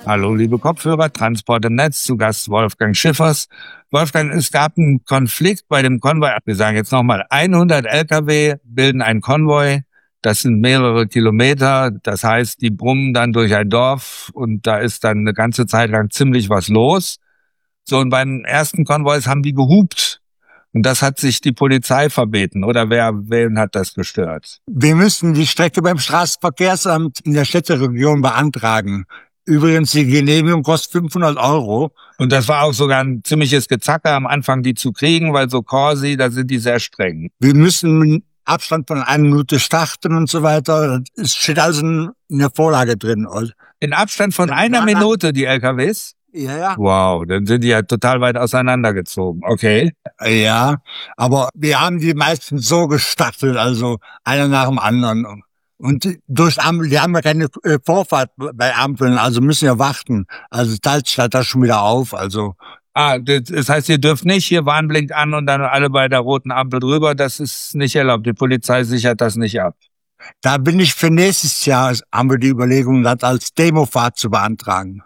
Hallo, liebe Kopfhörer, Transport im Netz, zu Gast Wolfgang Schiffers. Wolfgang, es gab einen Konflikt bei dem Konvoi. Wir sagen jetzt nochmal, 100 Lkw bilden ein Konvoi. Das sind mehrere Kilometer. Das heißt, die brummen dann durch ein Dorf und da ist dann eine ganze Zeit lang ziemlich was los. So, und beim ersten Konvois haben die gehupt. Und das hat sich die Polizei verbeten. Oder wen hat das gestört? Wir müssen die Strecke beim Straßenverkehrsamt in der Städteregion beantragen. Übrigens, die Genehmigung kostet 500 €. Und das war auch sogar ein ziemliches Gezacker am Anfang, die zu kriegen, weil so Corsi, da sind die sehr streng. Wir müssen mit Abstand von 1 Minute starten und so weiter. Es steht also in der Vorlage drin. In Abstand von einer Minute, die LKWs? Ja, ja. Wow, dann sind die ja total weit auseinandergezogen. Okay. Ja, aber wir haben die meisten so gestartet, also einer nach dem anderen. Und durch Ampel, die haben ja keine Vorfahrt bei Ampeln, also müssen ja warten. Also teilt sich das schon wieder auf, also. Das heißt, ihr dürft nicht hier Warnblink an und dann alle bei der roten Ampel drüber. Das ist nicht erlaubt. Die Polizei sichert das nicht ab. Da bin ich für nächstes Jahr, haben wir die Überlegung, das als Demofahrt zu beantragen.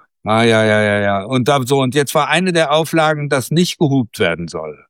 Ja. Und jetzt war eine der Auflagen, dass nicht gehupt werden soll.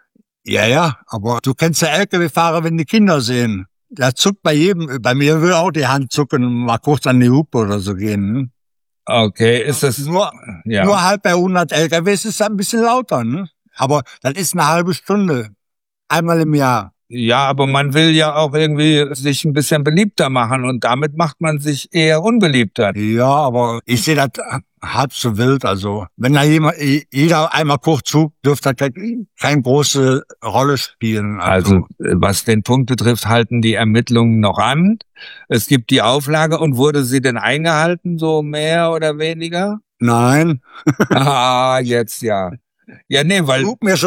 Ja, aber du kennst ja Lkw-Fahrer, wenn die Kinder sehen. Der zuckt bei jedem, bei mir will auch die Hand zucken und mal kurz an die Hupe oder so gehen. Ne? Okay, ist das nur halt bei 100 LKWs ist es ein bisschen lauter, ne? Aber das ist eine halbe Stunde. Einmal im Jahr. Ja, aber man will ja auch irgendwie sich ein bisschen beliebter machen und damit macht man sich eher unbeliebter. Ja, aber ich sehe das halb so wild. Also wenn da jeder einmal kurz zuckt, dürfte das keine große Rolle spielen. Also was den Punkt betrifft, halten die Ermittlungen noch an. Es gibt die Auflage und wurde sie denn eingehalten, so mehr oder weniger? Nein. Jetzt ja. Ja, nee, weil...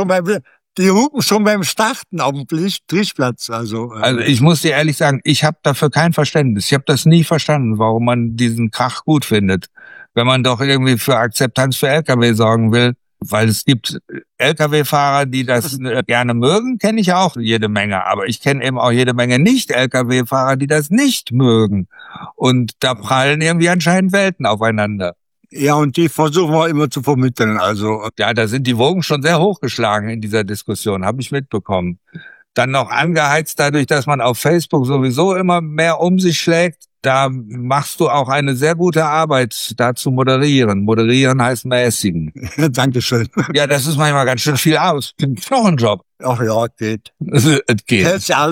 Die hupen schon beim Starten auf dem Trichplatz. Also ich muss dir ehrlich sagen, ich habe dafür kein Verständnis. Ich habe das nie verstanden, warum man diesen Krach gut findet. Wenn man doch irgendwie für Akzeptanz für Lkw sorgen will. Weil es gibt Lkw-Fahrer, die das gerne mögen, kenne ich auch jede Menge. Aber ich kenne eben auch jede Menge Nicht-Lkw-Fahrer, die das nicht mögen. Und da prallen irgendwie anscheinend Welten aufeinander. Ja, und die versuchen wir immer zu vermitteln. Also ja, da sind die Wogen schon sehr hochgeschlagen in dieser Diskussion, habe ich mitbekommen. Dann noch angeheizt dadurch, dass man auf Facebook sowieso immer mehr um sich schlägt. Da machst du auch eine sehr gute Arbeit, da zu moderieren. Moderieren heißt mäßigen. Dankeschön. Ja, das ist manchmal ganz schön viel aus. Knochenjob. Ach ja, geht. Es geht.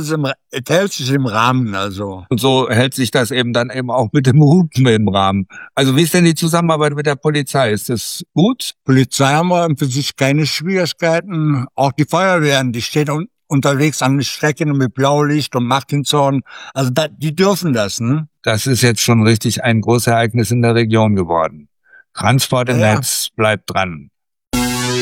Hält sich im Rahmen, also. Und so hält sich das eben dann eben auch mit dem Hupen im Rahmen. Also wie ist denn die Zusammenarbeit mit der Polizei? Ist das gut? Polizei haben wir für sich keine Schwierigkeiten. Auch die Feuerwehren, die steht unterwegs an den Strecken mit Blaulicht und Martinshorn. Also die dürfen das, ne? Das ist jetzt schon richtig ein Großereignis in der Region geworden. Transport im Netz bleibt dran.